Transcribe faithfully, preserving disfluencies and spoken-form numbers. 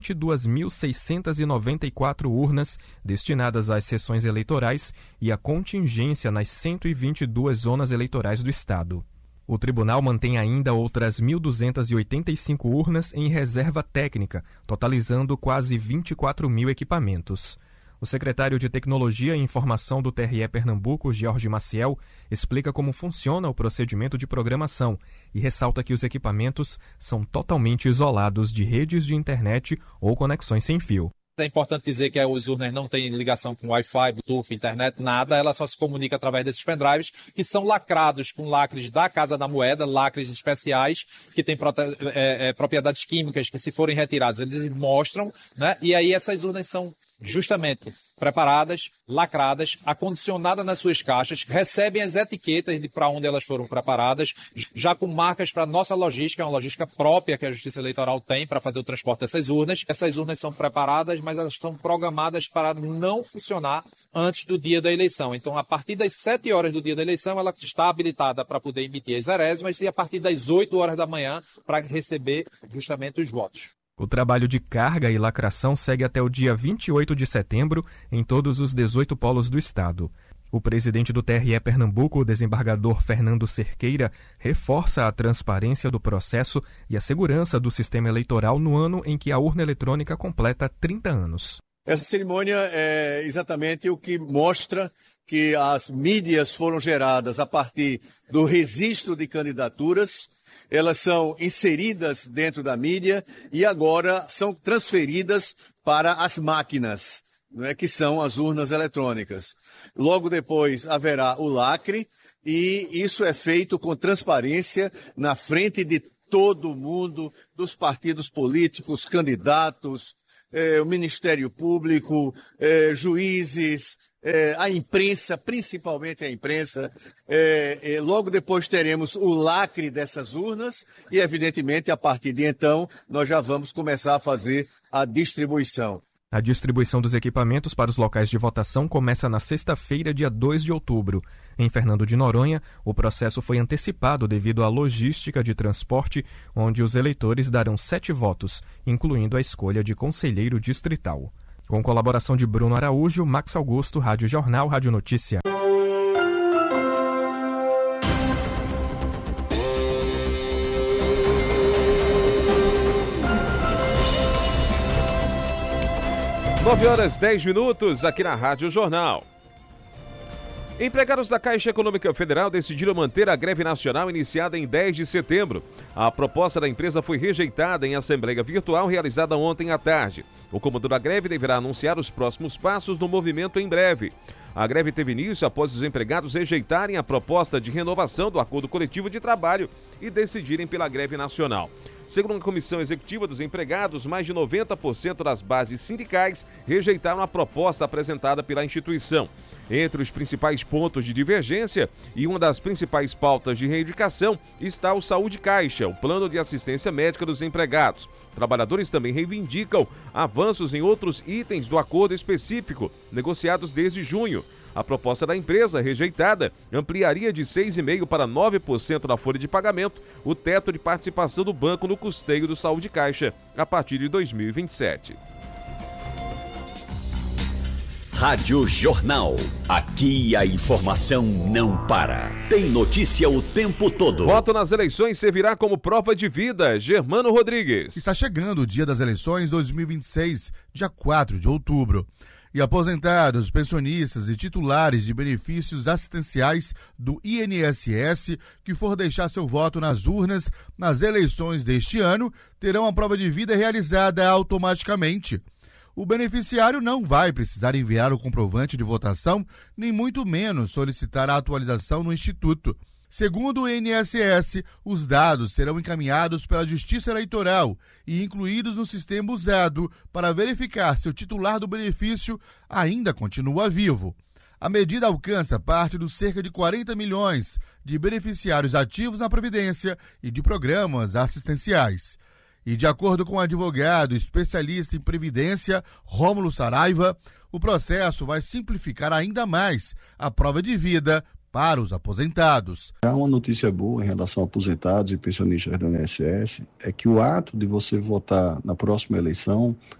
vinte e duas mil seiscentas e noventa e quatro urnas destinadas às sessões eleitorais e à contingência nas cento e vinte e duas zonas eleitorais do estado. O tribunal mantém ainda outras mil duzentas e oitenta e cinco urnas em reserva técnica, totalizando quase vinte e quatro mil equipamentos. O secretário de Tecnologia e Informação do T R E Pernambuco, Jorge Maciel, explica como funciona o procedimento de programação e ressalta que os equipamentos são totalmente isolados de redes de internet ou conexões sem fio. É importante dizer que as urnas não têm ligação com Wi-Fi, Bluetooth, internet, nada. Ela só se comunica através desses pendrives, que são lacrados com lacres da Casa da Moeda, lacres especiais, que têm prote- é, é, propriedades químicas que, se forem retirados, eles mostram, né? E aí essas urnas são justamente preparadas, lacradas, acondicionadas nas suas caixas, recebem as etiquetas de para onde elas foram preparadas, já com marcas para nossa logística, é uma logística própria que a Justiça Eleitoral tem para fazer o transporte dessas urnas. Essas urnas são preparadas, mas elas estão programadas para não funcionar antes do dia da eleição. Então, a partir das sete horas do dia da eleição, ela está habilitada para poder emitir as zerésimas e a partir das oito horas da manhã para receber justamente os votos. O trabalho de carga e lacração segue até o dia vinte e oito de setembro em todos os dezoito polos do estado. O presidente do T R E Pernambuco, o desembargador Fernando Cerqueira, reforça a transparência do processo e a segurança do sistema eleitoral no ano em que a urna eletrônica completa trinta anos. Essa cerimônia é exatamente o que mostra que as mídias foram geradas a partir do registro de candidaturas. Elas são inseridas dentro da mídia e agora são transferidas para as máquinas, não é, que são as urnas eletrônicas. Logo depois haverá o lacre e isso é feito com transparência na frente de todo mundo, dos partidos políticos, candidatos, eh, o Ministério Público, eh, juízes, É, a imprensa, principalmente a imprensa. É, é, logo depois teremos o lacre dessas urnas e, evidentemente, a partir de então, nós já vamos começar a fazer a distribuição. A distribuição dos equipamentos para os locais de votação começa na sexta-feira, dia dois de outubro. Em Fernando de Noronha, o processo foi antecipado devido à logística de transporte, onde os eleitores darão sete votos, incluindo a escolha de conselheiro distrital. Com colaboração de Bruno Araújo, Max Augusto, Rádio Jornal, Rádio Notícia. nove horas e dez minutos aqui na Rádio Jornal. Empregados da Caixa Econômica Federal decidiram manter a greve nacional iniciada em dez de setembro. A proposta da empresa foi rejeitada em assembleia virtual realizada ontem à tarde. O comando da greve deverá anunciar os próximos passos do movimento em breve. A greve teve início após os empregados rejeitarem a proposta de renovação do acordo coletivo de trabalho e decidirem pela greve nacional. Segundo a Comissão Executiva dos Empregados, mais de noventa por cento das bases sindicais rejeitaram a proposta apresentada pela instituição. Entre os principais pontos de divergência e uma das principais pautas de reivindicação está o Saúde Caixa, o plano de assistência médica dos empregados. Trabalhadores também reivindicam avanços em outros itens do acordo específico, negociados desde junho. A proposta da empresa, rejeitada, ampliaria de seis vírgula cinco por cento para nove por cento da folha de pagamento o teto de participação do banco no custeio do Saúde Caixa a partir de dois mil e vinte e sete. Rádio Jornal. Aqui a informação não para. Tem notícia o tempo todo. Voto nas eleições servirá como prova de vida. Germano Rodrigues. Está chegando o dia das eleições dois mil e vinte e seis, dia quatro de outubro. E aposentados, pensionistas e titulares de benefícios assistenciais do I N S S que for deixar seu voto nas urnas nas eleições deste ano terão a prova de vida realizada automaticamente. O beneficiário não vai precisar enviar o comprovante de votação, nem muito menos solicitar a atualização no Instituto. Segundo o I N S S, os dados serão encaminhados pela Justiça Eleitoral e incluídos no sistema usado para verificar se o titular do benefício ainda continua vivo. A medida alcança parte dos cerca de quarenta milhões de beneficiários ativos na Previdência e de programas assistenciais. E de acordo com o advogado especialista em Previdência, Rômulo Saraiva, o processo vai simplificar ainda mais a prova de vida para os aposentados. Há uma notícia boa em relação a aposentados e pensionistas do I N S S, é que o ato de você votar na próxima eleição